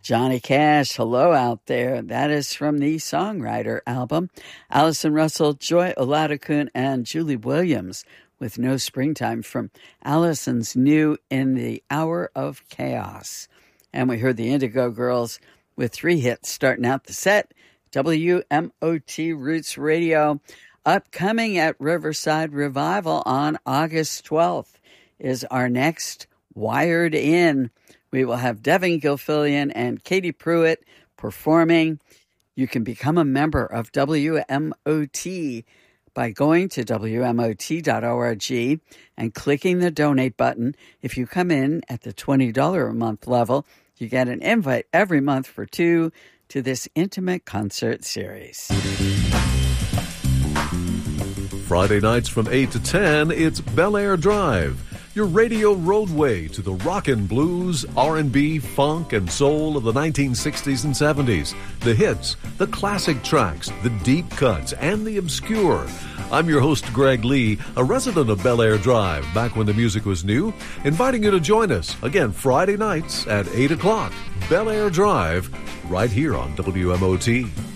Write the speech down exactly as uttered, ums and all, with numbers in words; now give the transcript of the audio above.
Johnny Cash, hello out there. That is from the Songwriter album. Allison Russell, Joy Oladokun, and Julie Williams with No Springtime from Allison's new In the Hour of Chaos. And we heard the Indigo Girls with three hits starting out the set. W M O T Roots Radio. Upcoming at Riverside Revival on August twelfth is our next Wired In. We will have Devin Gilfillian and Katie Pruitt performing. You can become a member of W M O T by going to W M O T dot org and clicking the donate button. If you come in at the twenty dollars a month level, you get an invite every month for two to this intimate concert series. Friday nights from eight to ten, it's Bel Air Drive, your radio roadway to the rockin' blues, R and B, funk, and soul of the nineteen sixties and seventies. The hits, the classic tracks, the deep cuts, and the obscure. I'm your host, Greg Lee, a resident of Bel Air Drive, back when the music was new, inviting you to join us, again, Friday nights at eight o'clock. Bel Air Drive, right here on W M O T.